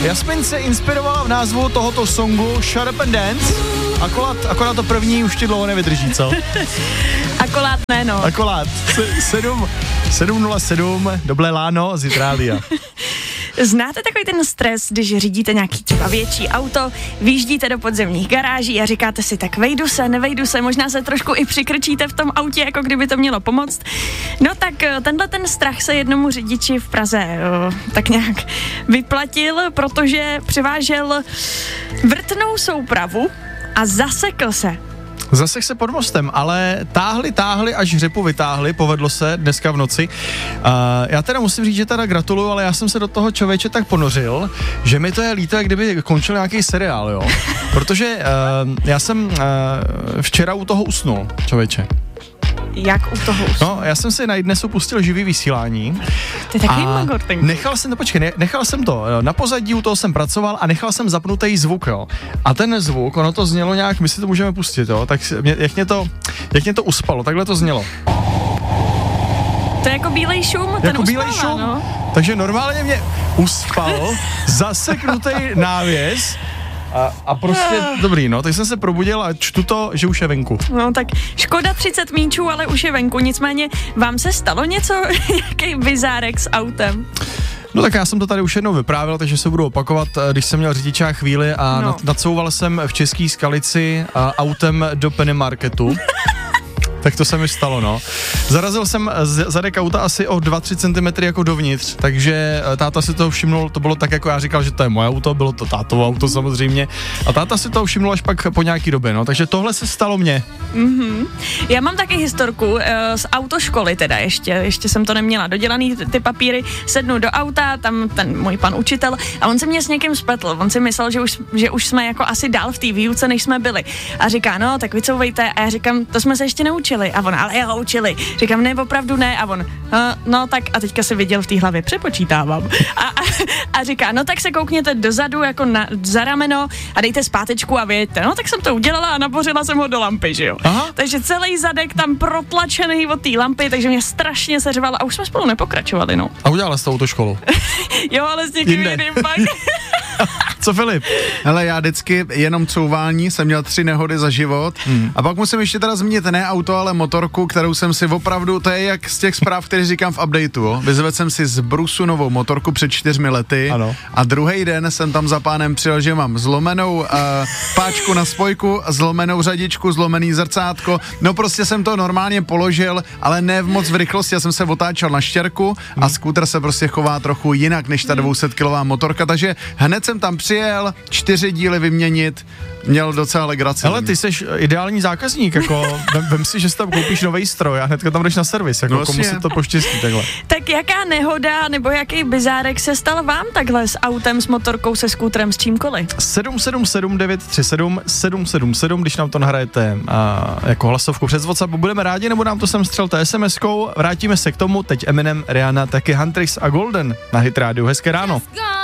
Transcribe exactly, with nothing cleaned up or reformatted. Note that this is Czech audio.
Jasmin se inspirovala v názvu tohoto songu Shut Up and Dance, akorát, akorát to první už ti dlouho nevydrží, co? Akorát ne, no. Akorát. sedm nula sedm, doble láno z Itrália. Znáte takový ten stres, když řídíte nějaký třeba větší auto, vyjíždíte do podzemních garáží a říkáte si, tak vejdu se, nevejdu se, možná se trošku i přikrčíte v tom autě, jako kdyby to mělo pomoct. No tak tenhle ten strach se jednomu řidiči v Praze o, tak nějak vyplatil, protože přivážel vrtnou soupravu a zasekl se. Zasek se pod mostem, ale táhli, táhli, až hřepu vytáhli, povedlo se dneska v noci. Uh, já teda musím říct, že teda gratuluju, ale já jsem se do toho člověče tak ponořil, že mi to je líto, jak kdyby končil nějaký seriál, jo. Protože uh, já jsem uh, včera u toho usnul, člověče. Jak u toho usnul? No, já jsem si na iDnesu pustil živý vysílání. Ty taky magor, nechal jsem to, počkej, nechal jsem to, na pozadí u toho jsem pracoval a nechal jsem zapnutý zvuk, jo. A ten zvuk, ono to znělo nějak, my si to můžeme pustit, jo, tak mě, jak, mě to, jak mě to uspalo, takhle to znělo. To je jako bílej šum, ten jako uspává, bílej šum, no. Takže normálně mě uspal, zaseknutý návěs. A, a prostě dobrý, no, tak jsem se probudil a čtu to, že už je venku. No tak škoda třicet míčů, ale už je venku, nicméně vám se stalo něco, jaký bizárek s autem? No tak já jsem to tady už jednou vyprávěl, takže se budu opakovat, když jsem měl řidičák chvíli a no. nacouval jsem v České Skalici autem do Penny Marketu. Tak to se mi stalo, no. Zarazil jsem zadek auta asi o dva tři centimetry jako dovnitř, takže táta si toho všimnul, to bylo tak, jako já říkal, že to je moje auto, bylo to tátovo auto samozřejmě, a táta si toho všimnul až pak po nějaký době, no, takže tohle se stalo mně. Mm-hmm. Já mám taky historku uh, z autoškoly teda ještě, ještě jsem to neměla dodělaný, ty, ty papíry, sednu do auta, tam ten můj pan učitel a on se mě s někým spletl, on si myslel, že už, že už jsme jako asi dál v té výuce, než jsme byli a říká, no, tak vycouvejte a já říkám, to jsme se ještě neučili. A on, ale jeho učili. Říkám, ne, opravdu ne. A on, no, no tak, a teďka si viděl v té hlavě, přepočítávám. A, a, a říká, no tak se koukněte dozadu, jako na, za rameno a dejte zpátečku a vyjeďte. No tak jsem to udělala a nabořila jsem ho do lampy, že jo. Aha. Takže celý zadek tam protlačený od té lampy, takže mě strašně seřvalo a už jsme spolu nepokračovali, no. A udělala jsi to autoškolu? Jo, ale s někým jiným pak. Co Filip? Hele, já vždycky jenom couvání, jsem měl tři nehody za život hmm. a pak musím ještě teda zmínit ne auto, ale motorku, kterou jsem si opravdu, to je jak z těch zpráv, které říkám v updateu, vyzvedl jsem si z brusu novou motorku před čtyřmi lety ano. a druhý den jsem tam za pánem přijel, že mám zlomenou uh, páčku na spojku, zlomenou řadičku, zlomený zrcátko, no prostě jsem to normálně položil, ale ne v moc v rychlosti, já jsem se otáčel na štěrku hmm. a skútr se prostě chová trochu jinak než ta dvě stě kilová motorka, takže hned jsem tam přijel, čtyři díly vyměnit, měl docela legraci. Hele, ty jsi ideální zákazník, jako vem, vem si, že si tam koupíš nový stroj a hnedka tam jdeš na servis, jako no komu se to poštěstí takhle. Tak jaká nehoda nebo jaký bizárek se stal vám takhle s autem, s motorkou, se skútrem, s čímkoliv? sedm sedm sedm devět tři sedm sedm sedm sedm, když nám to nahrajete a, jako hlasovku přes WhatsApp, budeme rádi, nebo nám to sem střelte es em eskou, vrátíme se k tomu, teď Eminem, Rihanna, taky Huntrix a Golden na Hit Radio. Hezké ráno.